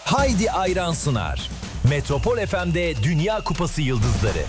Haydi Ayran sunar. Metropol FM'de Dünya Kupası Yıldızları.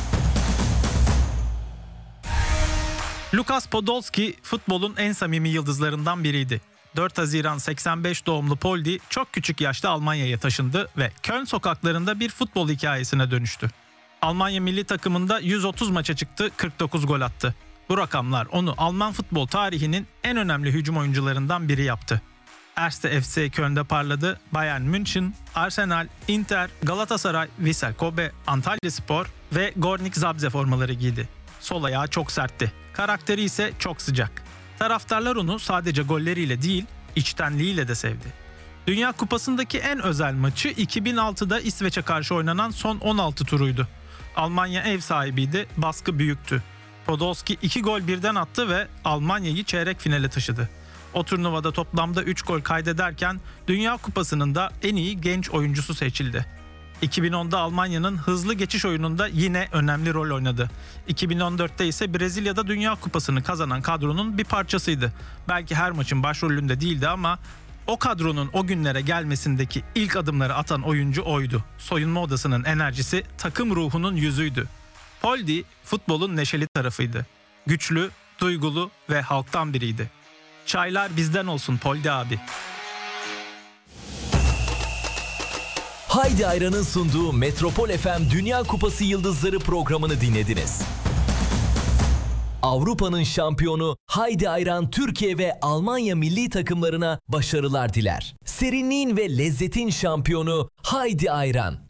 Lukas Podolski futbolun en samimi yıldızlarından biriydi. 4 Haziran 85 doğumlu Poldi çok küçük yaşta Almanya'ya taşındı ve Köln sokaklarında bir futbol hikayesine dönüştü. Almanya milli takımında 130 maça çıktı, 49 gol attı. Bu rakamlar onu Alman futbol tarihinin en önemli hücum oyuncularından biri yaptı. Erste FC Köln'de parladı, Bayern München, Arsenal, Inter, Galatasaray, Vissel Kobe, Antalyaspor ve Gornik Zabrze formaları giydi. Sol ayağı çok sertti, karakteri ise çok sıcak. Taraftarlar onu sadece golleriyle değil, içtenliğiyle de sevdi. Dünya Kupası'ndaki en özel maçı 2006'da İsveç'e karşı oynanan son 16 turuydu. Almanya ev sahibiydi, baskı büyüktü. Podolski 2 gol birden attı ve Almanya'yı çeyrek finale taşıdı. O turnuvada toplamda 3 gol kaydederken Dünya Kupası'nın da en iyi genç oyuncusu seçildi. 2010'da Almanya'nın hızlı geçiş oyununda yine önemli rol oynadı. 2014'te ise Brezilya'da Dünya Kupası'nı kazanan kadronun bir parçasıydı. Belki her maçın başrolünde değildi ama o kadronun o günlere gelmesindeki ilk adımları atan oyuncu oydu. Soyunma odasının enerjisi takım ruhunun yüzüydü. Poldi futbolun neşeli tarafıydı. Güçlü, duygulu ve halktan biriydi. Çaylar bizden olsun Poldi abi. Haydi Ayran'ın sunduğu Metropol FM Dünya Kupası Yıldızları programını dinlediniz. Avrupa'nın şampiyonu Haydi Ayran Türkiye ve Almanya milli takımlarına başarılar diler. Serinliğin ve lezzetin şampiyonu Haydi Ayran.